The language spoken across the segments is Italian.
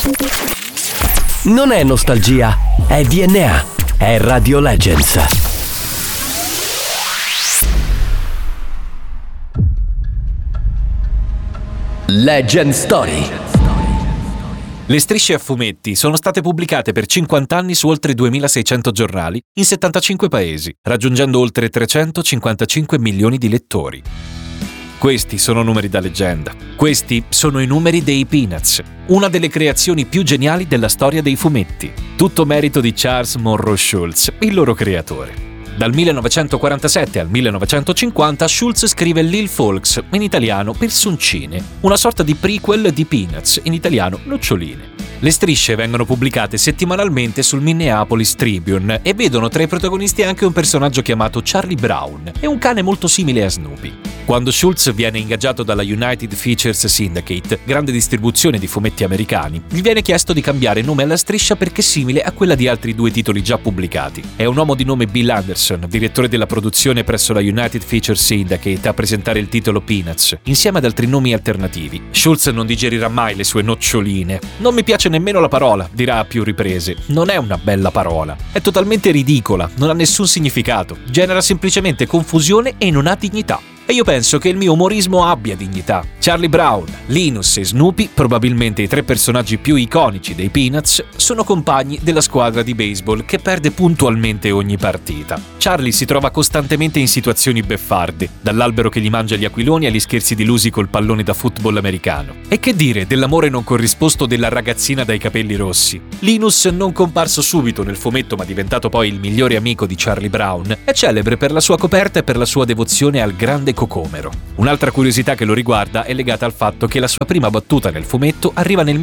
Non è nostalgia, è DNA, è Radio Legends. Legend Story. Le strisce a fumetti sono state pubblicate per 50 anni su oltre 2600 giornali in 75 paesi, raggiungendo oltre 355 milioni di lettori. Questi sono numeri da leggenda. Questi sono i numeri dei Peanuts, una delle creazioni più geniali della storia dei fumetti. Tutto merito di Charles Monroe Schulz, il loro creatore. Dal 1947 al 1950 Schulz scrive Lil Folks, in italiano Personcine, una sorta di prequel di Peanuts, in italiano Noccioline. Le strisce vengono pubblicate settimanalmente sul Minneapolis Tribune e vedono tra i protagonisti anche un personaggio chiamato Charlie Brown e un cane molto simile a Snoopy. Quando Schulz viene ingaggiato dalla United Features Syndicate, grande distribuzione di fumetti americani, gli viene chiesto di cambiare nome alla striscia perché è simile a quella di altri due titoli già pubblicati. È un uomo di nome Bill Anderson, direttore della produzione presso la United Features Syndicate, a presentare il titolo Peanuts, insieme ad altri nomi alternativi. Schulz non digerirà mai le sue noccioline. Non mi piace nemmeno la parola, dirà a più riprese. Non è una bella parola. È totalmente ridicola, non ha nessun significato, genera semplicemente confusione e non ha dignità. E io penso che il mio umorismo abbia dignità. Charlie Brown, Linus e Snoopy, probabilmente i tre personaggi più iconici dei Peanuts, sono compagni della squadra di baseball che perde puntualmente ogni partita. Charlie si trova costantemente in situazioni beffarde, dall'albero che gli mangia gli aquiloni agli scherzi delusi col pallone da football americano. E che dire dell'amore non corrisposto della ragazzina dai capelli rossi? Linus, non comparso subito nel fumetto ma diventato poi il migliore amico di Charlie Brown, è celebre per la sua coperta e per la sua devozione al grande cocomero. Un'altra curiosità che lo riguarda è legata al fatto che la sua prima battuta nel fumetto arriva nel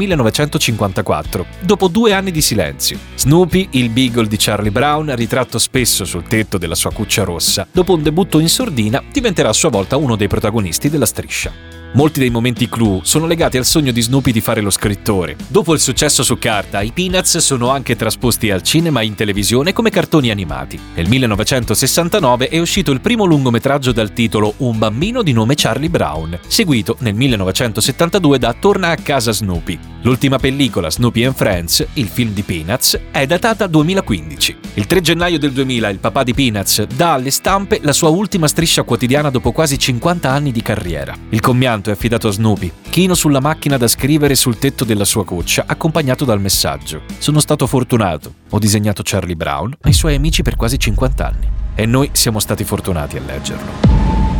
1954, dopo 2 anni di silenzio. Snoopy, il beagle di Charlie Brown, ritratto spesso sul tetto della sua cuccia rossa, dopo un debutto in sordina, diventerà a sua volta uno dei protagonisti della striscia. Molti dei momenti clou sono legati al sogno di Snoopy di fare lo scrittore. Dopo il successo su carta, i Peanuts sono anche trasposti al cinema e in televisione come cartoni animati. Nel 1969 è uscito il primo lungometraggio dal titolo Un bambino di nome Charlie Brown, seguito nel 1972 da Torna a casa Snoopy. L'ultima pellicola, Snoopy and Friends, il film di Peanuts, è datata 2015. Il 3 gennaio del 2000 il papà di Peanuts dà alle stampe la sua ultima striscia quotidiana dopo quasi 50 anni di carriera. Il commianto è affidato a Snoopy, chino sulla macchina da scrivere sul tetto della sua cuccia, accompagnato dal messaggio: sono stato fortunato, ho disegnato Charlie Brown ai suoi amici per quasi 50 anni. E noi siamo stati fortunati a leggerlo.